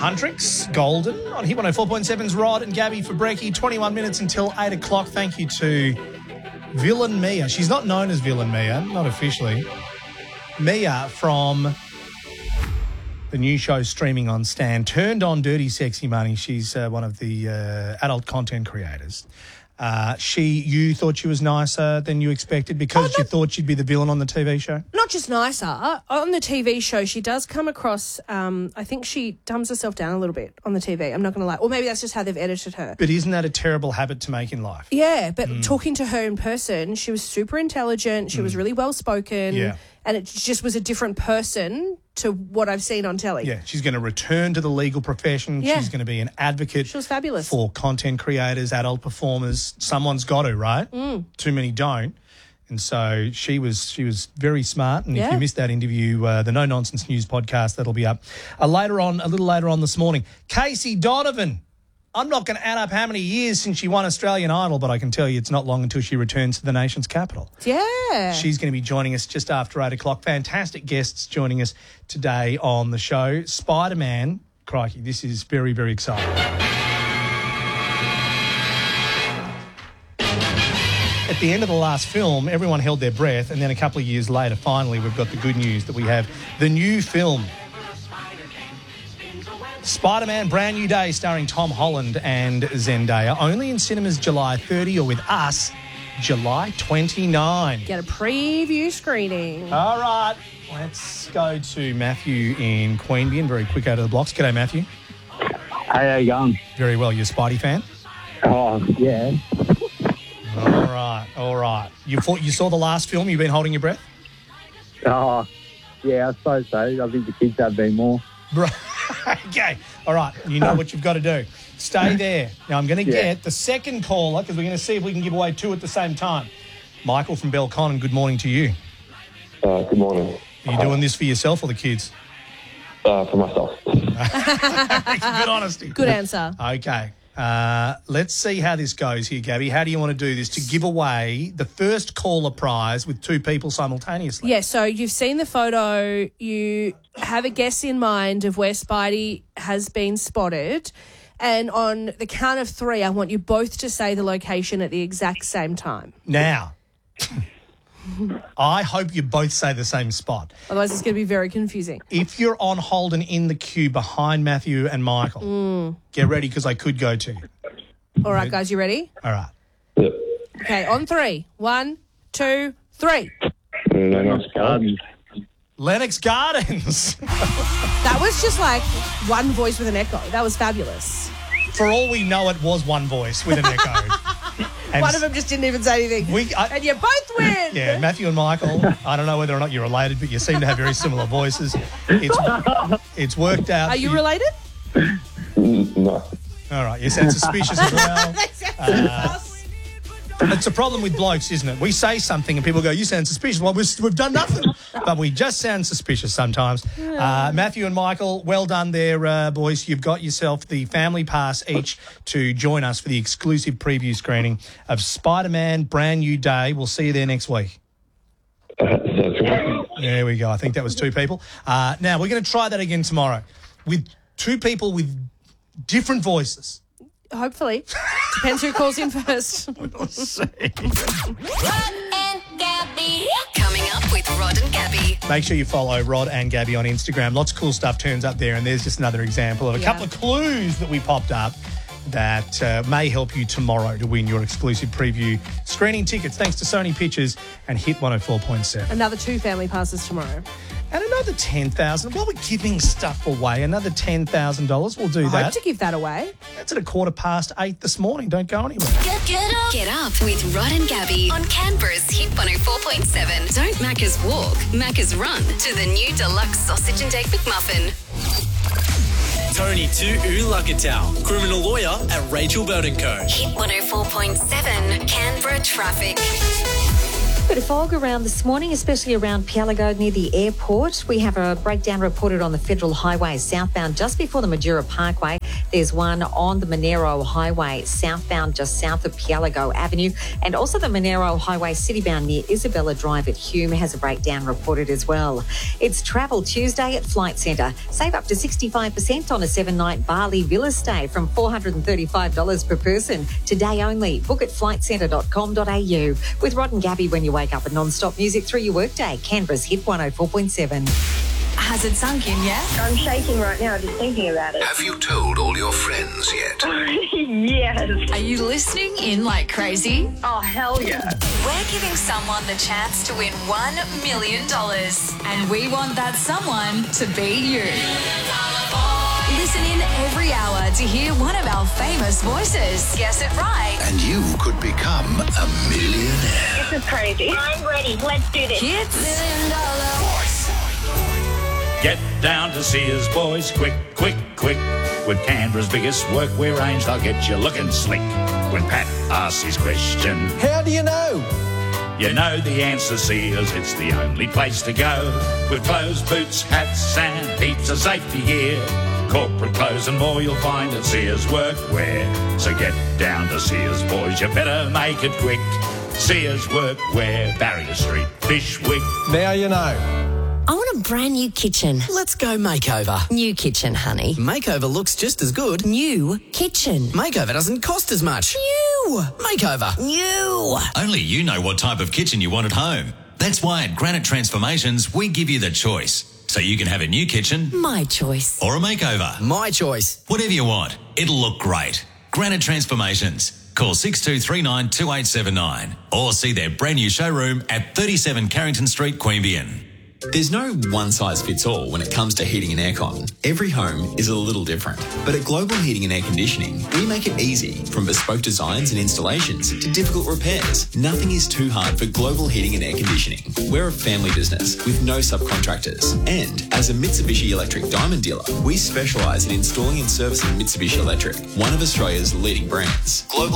Huntrix, Golden on Hit 104.7's Rod and Gabby for brekkie. 21 minutes until 8 o'clock. Thank you to Villain Mia. She's not known as Villain Mia, not officially. Mia from the new show streaming on Stan, turned on Dirty Sexy Money. She's one of the adult content creators. You thought she was nicer than you expected because you thought she'd be the villain on the TV show? Not just nicer. On the TV show, she does come across, I think she dumbs herself down a little bit on the TV. I'm not going to lie. Or maybe that's just how they've edited her. But isn't that a terrible habit to make in life? Yeah, but talking to her in person, she was super intelligent. She was really well-spoken. Yeah. And it just was a different person to what I've seen on telly. Yeah, she's going to return to the legal profession. Yeah. She's going to be an advocate. She was fabulous. For content creators, adult performers. Someone's got to, right? Too many don't. And so she was very smart. And if you missed that interview, the No Nonsense News podcast, that'll be up a little later on this morning. Casey Donovan. I'm not going to add up how many years since she won Australian Idol, but I can tell you it's not long until she returns to the nation's capital. Yeah. She's going to be joining us just after 8 o'clock. Fantastic guests joining us today on the show. Spider-Man, crikey, this is very, very exciting. At the end of the last film, everyone held their breath, and then a couple of years later, finally, we've got the good news that we have the new film, Spider-Man Brand New Day, starring Tom Holland and Zendaya. Only in cinemas July 30, or with us, July 29. Get a preview screening. All right, let's go to Matthew in Queanbeyan. Very quick out of the blocks. G'day, Matthew. Hey, how you going? Very well. You a Spidey fan? Oh, yeah. All right. You saw the last film? You've been holding your breath? Oh, yeah, I suppose so. I think the kids have been more. Right. Okay. All right. You know what you've got to do. Stay there. Now, I'm going to get the second caller because we're going to see if we can give away two at the same time. Michael from Belconnen, good morning to you. Good morning. Are you doing this for yourself or the kids? For myself. Good honesty. Good answer. Okay. Let's see how this goes here, Gabby. How do you want to do this to give away the first caller prize with two people simultaneously? Yeah, so you've seen the photo. You have a guess in mind of where Spidey has been spotted. And on the count of three, I want you both to say the location at the exact same time. Now, I hope you both say the same spot. Otherwise, it's going to be very confusing. If you're on hold and in the queue behind Matthew and Michael, get ready because I could go to you. All right, guys, you ready? All right. Yep. Okay, on three. 1, 2, 3. Lennox Gardens. Lennox Gardens. That was just like one voice with an echo. That was fabulous. For all we know, it was one voice with an echo. And one of them just didn't even say anything. And you both win. Yeah, Matthew and Michael, I don't know whether or not you're related, but you seem to have very similar voices. It's worked out. Are you related? No. All right, you sound suspicious as well. They sound sus. It's a problem with blokes, isn't it? We say something and people go, you sound suspicious. Well, we've done nothing. But we just sound suspicious sometimes. Matthew and Michael, well done there, boys. You've got yourself the family pass each to join us for the exclusive preview screening of Spider-Man Brand New Day. We'll see you there next week. There we go. I think that was two people. Now, we're going to try that again tomorrow with two people with different voices. Hopefully. Depends who calls in first. We'll see. Rod and Gabby. Coming up with Rod and Gabby. Make sure you follow Rod and Gabby on Instagram. Lots of cool stuff turns up there, and there's just another example of a couple of clues that we popped up that may help you tomorrow to win your exclusive preview screening tickets thanks to Sony Pictures and Hit 104.7. Another 2 family passes tomorrow. And another $10,000. While we're giving stuff away, another $10,000. We'll do I that. hope to give that away. That's at 8:15 this morning. Don't go anywhere. Get up with Rod and Gabby on Canberra's Hit 104.7. Don't Macca's walk, Macca's run to the new deluxe sausage and egg McMuffin. Tony Tu'ulakatau, criminal lawyer at Rachel Bird & Co. Hit 104.7 Canberra traffic. Bit of fog around this morning, especially around Pialago near the airport. We have a breakdown reported on the Federal Highway southbound just before the Madura Parkway. There's one on the Monero Highway, southbound just south of Pielago Avenue, and also the Monero Highway citybound near Isabella Drive at Hume has a breakdown reported as well. It's Travel Tuesday at Flight Centre. Save up to 65% on a 7-night Bali villa stay from $435 per person. Today only. Book at flightcentre.com.au. With Rod and Gabby when you wake up and non-stop music through your workday. Canberra's Hit 104.7. Has it sunk in yet? I'm shaking right now just thinking about it. Have you told all your friends yet? Yes. Are you listening in like crazy? Oh, hell yeah. We're giving someone the chance to win $1 million. And we want that someone to be you. Listen in every hour to hear one of our famous voices. Guess it right. And you could become a millionaire. This is crazy. I'm ready. Let's do this. Hits. Get down to Sears, boys, quick, quick, quick. With Canberra's biggest workwear range, they'll get you looking slick. When Pat asks his question, how do you know? You know the answer, Sears, it's the only place to go. With clothes, boots, hats and heaps of safety gear. Corporate clothes and more you'll find at Sears Workwear. So get down to Sears, boys, you better make it quick. Sears Workwear, Barrier Street, Fishwick. Now you know. I want a brand new kitchen. Let's go makeover. New kitchen, honey. Makeover looks just as good. New kitchen. Makeover doesn't cost as much. New. Makeover. New. Only you know what type of kitchen you want at home. That's why at Granite Transformations, we give you the choice. So you can have a new kitchen. My choice. Or a makeover. My choice. Whatever you want. It'll look great. Granite Transformations. Call 6239 2879 or see their brand new showroom at 37 Carrington Street, Queanbeyan. There's no one-size-fits-all when it comes to heating and aircon. Every home is a little different. But at Global Heating and Air Conditioning, we make it easy, from bespoke designs and installations to difficult repairs. Nothing is too hard for Global Heating and Air Conditioning. We're a family business with no subcontractors. And as a Mitsubishi Electric Diamond dealer, we specialise in installing and servicing Mitsubishi Electric, one of Australia's leading brands. Global